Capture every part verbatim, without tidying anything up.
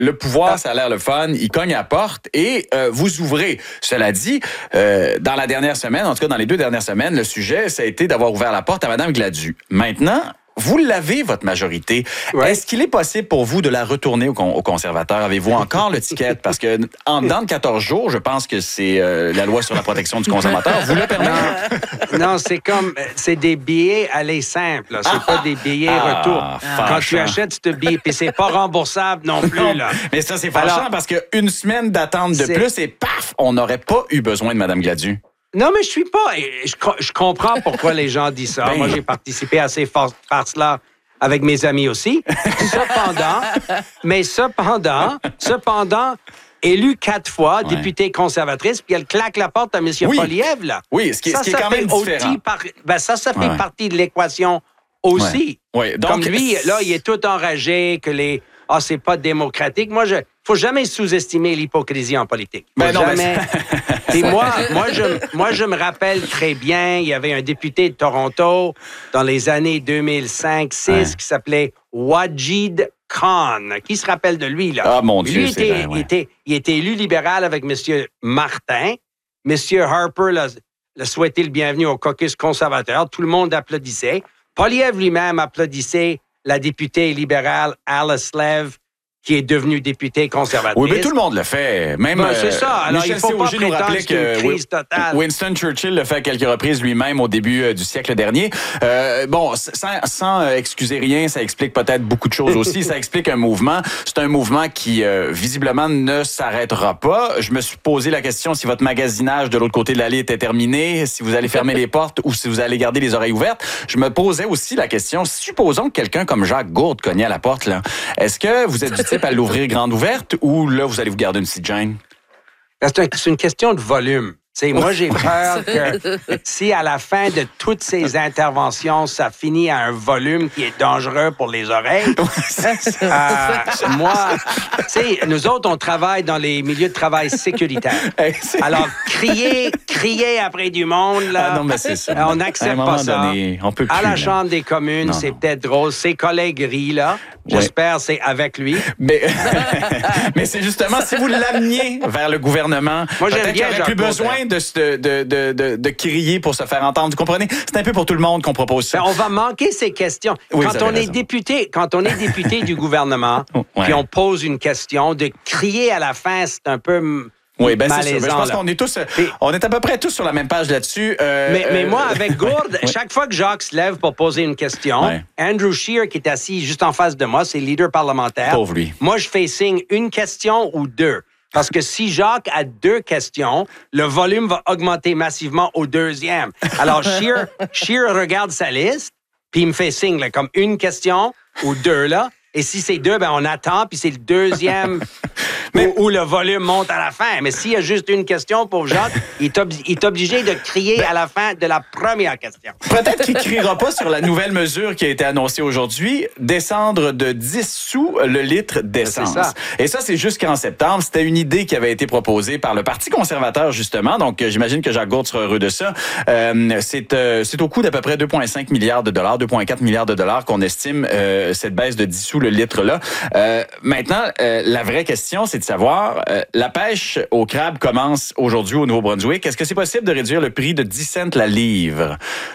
le pouvoir, ça a l'air le fun, il cogne à la porte et euh, vous ouvrez. Cela dit, euh, dans la dernière semaine, en tout cas dans les deux dernières semaines, le sujet, ça a été d'avoir ouvert la porte à Mme Gladu. Maintenant, vous l'avez, votre majorité. Ouais. Est-ce qu'il est possible pour vous de la retourner aux, con- aux conservateurs? Avez-vous encore le ticket? Parce que en dedans de quatorze jours, je pense que c'est euh, la loi sur la protection du consommateur. Vous le permettez? Non, non c'est comme... C'est des billets aller simples. C'est ah, pas des billets ah, retour. Ah, Quand tu achètes ce billet, puis c'est pas remboursable non plus. Non, là. Mais ça, c'est fâchant parce qu'une semaine d'attente de plus et paf, on n'aurait pas eu besoin de Mme Gladu. Non, mais je suis pas... Je, je comprends pourquoi les gens disent ça. Ben... Moi, j'ai participé à ces farces-là avec mes amis aussi. Cependant, mais cependant, cependant, élue quatre fois, ouais. députée conservatrice, puis elle claque la porte à M. Oui. Poilievre, là. Oui, ce qui, ça, ce qui ça est quand même différent. Par... Ben, ça, ça fait ouais. partie de l'équation aussi. Ouais. Ouais. Donc... Comme lui, là, il est tout enragé que les... Ah, c'est pas démocratique. Moi, je... faut jamais sous-estimer l'hypocrisie en politique. Faut ben non, jamais... Et moi, moi, je, moi, je me rappelle très bien, il y avait un député de Toronto dans les années deux mille cinq deux mille six ouais. qui s'appelait Wajid Khan. Qui se rappelle de lui, là? Ah, mon Dieu, lui, c'est était, vrai, ouais. il, était, il était élu libéral avec M. Martin. M. Harper l'a, l'a souhaité le bienvenu au caucus conservateur. Tout le monde applaudissait. Poilievre lui-même applaudissait la députée libérale Alice Lev, qui est devenue députée conservatrice. Oui, mais tout le monde le fait. Même ben, c'est ça. Alors, Michel il faut pas nous rappelait que une crise totale. Winston Churchill le fait à quelques reprises lui-même au début euh, du siècle dernier. Euh, bon, sans, sans euh, excuser rien, ça explique peut-être beaucoup de choses aussi. Ça explique un mouvement. C'est un mouvement qui, euh, visiblement, ne s'arrêtera pas. Je me suis posé la question si votre magasinage de l'autre côté de l'allée était terminé, si vous allez fermer les portes ou si vous allez garder les oreilles ouvertes. Je me posais aussi la question, supposons que quelqu'un comme Jacques Gourde cognait à la porte, là. Est-ce que vous êtes du type à l'ouvrir grande ouverte ou là, vous allez vous garder une petite gêne? C'est, un, c'est une question de volume. T'sais, moi, j'ai peur que si à la fin de toutes ces interventions, ça finit à un volume qui est dangereux pour les oreilles, euh, moi, nous autres, on travaille dans les milieux de travail sécuritaires. Alors, crier, crier après du monde, là, ah non, mais c'est ça. on n'accepte pas ça. Donné, on peut plus, à la là. Chambre des communes, non, c'est non. peut-être drôle. Ses collègues rient, là. J'espère que c'est avec lui. Mais, mais c'est justement, si vous l'ameniez vers le gouvernement, moi, j'aime bien, qu'il n'y aurait plus besoin de, de, de, de, de crier pour se faire entendre. Vous comprenez? C'est un peu pour tout le monde qu'on propose ça. Ben, on va manquer ces questions. Oui, quand, on est député, quand on est député du gouvernement, ouais. puis on pose une question, de crier à la fin, c'est un peu... Oui, ben c'est sûr. Je pense qu'on est tous, et, on est à peu près tous sur la même page là-dessus. Euh, mais, mais moi, avec Gourde, oui. chaque fois que Jacques se lève pour poser une question, ouais. Andrew Scheer, qui est assis juste en face de moi, c'est le leader parlementaire. Pauvre lui. Moi, je fais signe une question ou deux. Parce que si Jacques a deux questions, le volume va augmenter massivement au deuxième. Alors, Scheer, Scheer regarde sa liste, puis il me fait signe, là, comme une question ou deux, là. Et si c'est deux, ben on attend, puis c'est le deuxième mais, où, où le volume monte à la fin. Mais s'il y a juste une question pour Jacques, il est, ob- il est obligé de crier ben, à la fin de la première question. Peut-être qu'il ne criera pas sur la nouvelle mesure qui a été annoncée aujourd'hui, descendre de dix sous le litre d'essence. Ça. Et ça, c'est jusqu'en septembre. C'était une idée qui avait été proposée par le Parti conservateur, justement. Donc, j'imagine que Jacques Gourde sera heureux de ça. Euh, c'est, euh, c'est au coût d'à peu près deux virgule cinq milliards de dollars, deux virgule quatre milliards de dollars qu'on estime euh, cette baisse de dix sous le litre-là. Euh, maintenant, euh, la vraie question, c'est de savoir, euh, la pêche au crabe commence aujourd'hui au Nouveau-Brunswick. Est-ce que c'est possible de réduire le prix de dix cents la livre?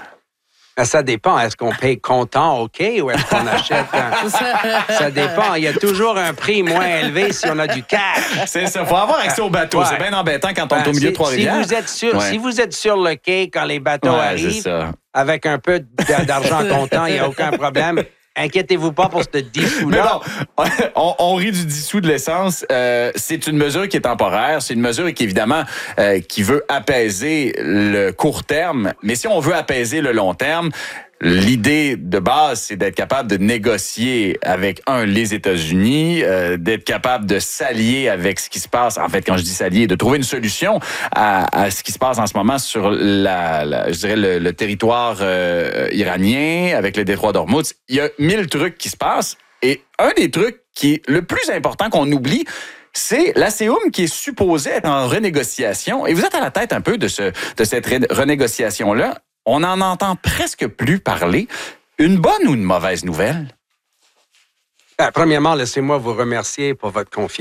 Ça dépend. Est-ce qu'on paye comptant, OK, ou est-ce qu'on achète un... Ça dépend. Il y a toujours un prix moins élevé si on a du cash. C'est ça. Il faut avoir accès au bateau. Ouais. C'est bien embêtant quand on est au milieu de Trois-Rivières. Si vous êtes sur, ouais. si vous êtes sur le quai quand les bateaux ouais, arrivent, avec un peu d'argent comptant, il n'y a aucun problème. Inquiétez-vous pas pour ce dix sous-là. Mais bon, on, on rit du dix sous de l'essence. Euh, c'est une mesure qui est temporaire. C'est une mesure qui, évidemment, euh, qui veut apaiser le court terme. Mais si on veut apaiser le long terme, l'idée de base, c'est d'être capable de négocier avec, un, les États-Unis, euh, d'être capable de s'allier avec ce qui se passe. En fait, quand je dis s'allier, de trouver une solution à, à ce qui se passe en ce moment sur la, la je dirais, le, le territoire euh, iranien, avec le détroit d'Ormuz. Il y a mille trucs qui se passent. Et un des trucs qui est le plus important qu'on oublie, c'est l'ASEUM qui est supposé être en renégociation. Et vous êtes à la tête un peu de, ce, de cette renégociation-là. On n'en entend presque plus parler. Une bonne ou une mauvaise nouvelle? Euh, premièrement, laissez-moi vous remercier pour votre confiance.